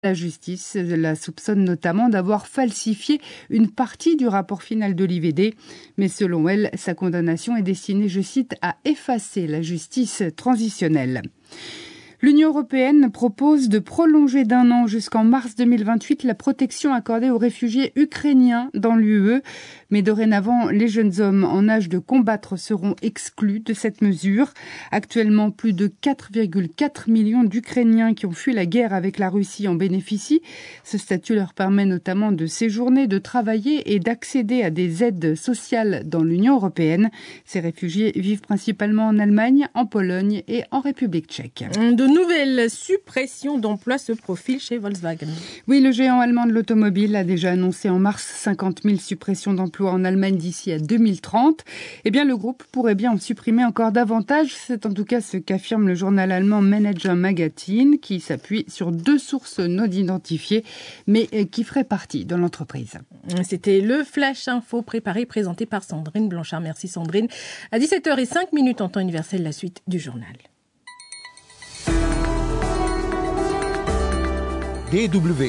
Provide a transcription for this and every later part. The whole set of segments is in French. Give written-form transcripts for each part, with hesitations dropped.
La justice la soupçonne notamment d'avoir falsifié une partie du rapport final de l'IVD. Mais selon elle, sa condamnation est destinée, je cite, à effacer la justice transitionnelle. L'Union européenne propose de prolonger d'1 an jusqu'en mars 2028 la protection accordée aux réfugiés ukrainiens dans l'UE. Mais dorénavant, les jeunes hommes en âge de combattre seront exclus de cette mesure. Actuellement, plus de 4,4 millions d'Ukrainiens qui ont fui la guerre avec la Russie en bénéficient. Ce statut leur permet notamment de séjourner, de travailler et d'accéder à des aides sociales dans l'Union européenne. Ces réfugiés vivent principalement en Allemagne, en Pologne et en République tchèque. De nouvelles suppressions d'emplois se profilent chez Volkswagen. Oui, le géant allemand de l'automobile a déjà annoncé en mars 50 000 suppressions d'emplois en Allemagne d'ici à 2030. Eh bien, le groupe pourrait bien en supprimer encore davantage. C'est en tout cas ce qu'affirme le journal allemand Manager Magazin, qui s'appuie sur 2 sources non identifiées, mais qui feraient partie de l'entreprise. C'était le Flash Info préparé, présenté par Sandrine Blanchard. Merci Sandrine. À 17h05 en temps universel, la suite du journal. DW.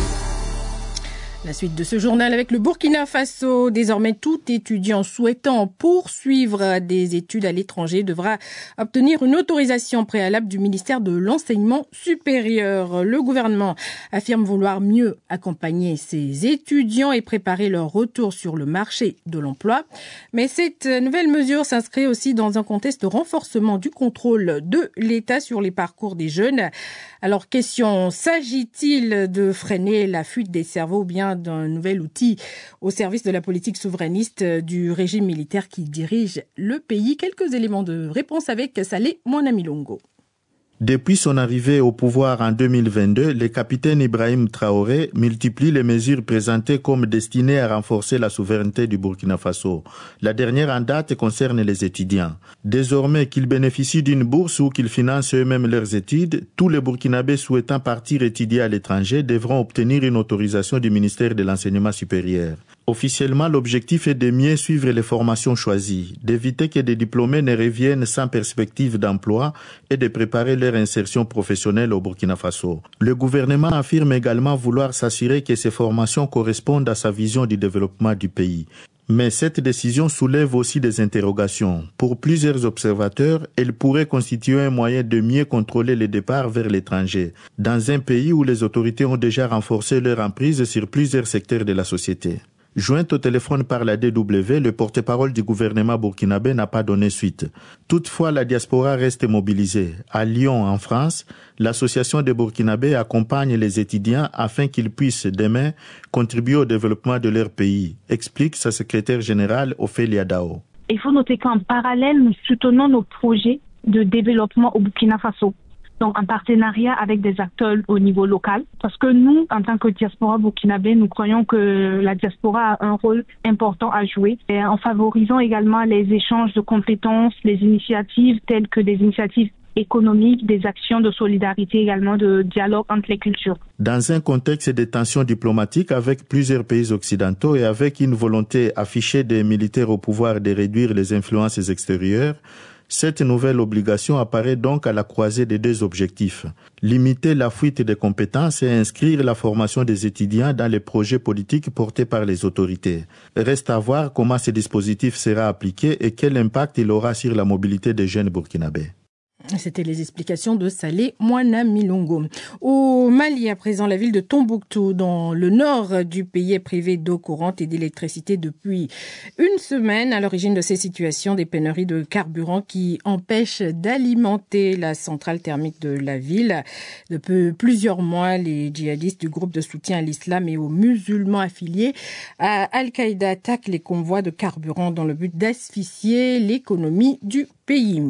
La suite de ce journal avec le Burkina Faso. Désormais, tout étudiant souhaitant poursuivre des études à l'étranger devra obtenir une autorisation préalable du ministère de l'Enseignement supérieur. Le gouvernement affirme vouloir mieux accompagner ses étudiants et préparer leur retour sur le marché de l'emploi. Mais cette nouvelle mesure s'inscrit aussi dans un contexte de renforcement du contrôle de l'État sur les parcours des jeunes. Alors, question, s'agit-il de freiner la fuite des cerveaux ou bien d'un nouvel outil au service de la politique souverainiste du régime militaire qui dirige le pays? Quelques éléments de réponse avec Saleh Mouanamilongo. Depuis son arrivée au pouvoir en 2022, le capitaine Ibrahim Traoré multiplie les mesures présentées comme destinées à renforcer la souveraineté du Burkina Faso. La dernière en date concerne les étudiants. Désormais qu'ils bénéficient d'une bourse ou qu'ils financent eux-mêmes leurs études, tous les Burkinabés souhaitant partir étudier à l'étranger devront obtenir une autorisation du ministère de l'Enseignement supérieur. Officiellement, l'objectif est de mieux suivre les formations choisies, d'éviter que des diplômés ne reviennent sans perspective d'emploi et de préparer leur insertion professionnelle au Burkina Faso. Le gouvernement affirme également vouloir s'assurer que ces formations correspondent à sa vision du développement du pays. Mais cette décision soulève aussi des interrogations. Pour plusieurs observateurs, elle pourrait constituer un moyen de mieux contrôler les départs vers l'étranger, dans un pays où les autorités ont déjà renforcé leur emprise sur plusieurs secteurs de la société. Joint au téléphone par la DW, le porte-parole du gouvernement burkinabé n'a pas donné suite. Toutefois, la diaspora reste mobilisée. À Lyon, en France, l'association des Burkinabés accompagne les étudiants afin qu'ils puissent demain contribuer au développement de leur pays, explique sa secrétaire générale Ophélia Dao. Il faut noter qu'en parallèle, nous soutenons nos projets de développement au Burkina Faso. Donc en partenariat avec des acteurs au niveau local. Parce que nous, en tant que diaspora burkinabé, nous croyons que la diaspora a un rôle important à jouer en favorisant également les échanges de compétences, les initiatives telles que des initiatives économiques, des actions de solidarité également, de dialogue entre les cultures. Dans un contexte de tensions diplomatiques avec plusieurs pays occidentaux et avec une volonté affichée des militaires au pouvoir de réduire les influences extérieures, cette nouvelle obligation apparaît donc à la croisée des 2 objectifs. Limiter la fuite des compétences et inscrire la formation des étudiants dans les projets politiques portés par les autorités. Reste à voir comment ce dispositif sera appliqué et quel impact il aura sur la mobilité des jeunes burkinabés. C'était les explications de Saleh Mouanamilongo. Au Mali, à présent, la ville de Tombouctou, dans le nord du pays, est privée d'eau courante et d'électricité depuis une semaine. À l'origine de ces situations, des pénuries de carburant qui empêchent d'alimenter la centrale thermique de la ville. Depuis plusieurs mois, les djihadistes du groupe de soutien à l'islam et aux musulmans affiliés à Al-Qaïda attaquent les convois de carburant dans le but d'asphyxier l'économie du pays.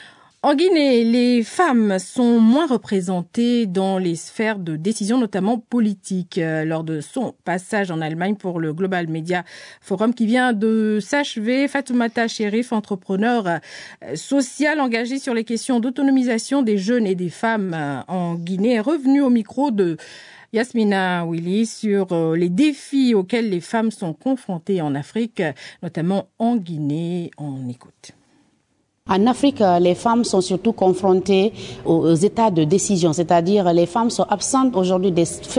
En Guinée, les femmes sont moins représentées dans les sphères de décision, notamment politiques. Lors de son passage en Allemagne pour le Global Media Forum qui vient de s'achever, Fatoumata Cherif, entrepreneur social engagée sur les questions d'autonomisation des jeunes et des femmes en Guinée, est revenue au micro de Yasmina Willy sur les défis auxquels les femmes sont confrontées en Afrique, notamment en Guinée. On écoute. En Afrique, les femmes sont surtout confrontées aux états de décision, c'est-à-dire les femmes sont absentes aujourd'hui des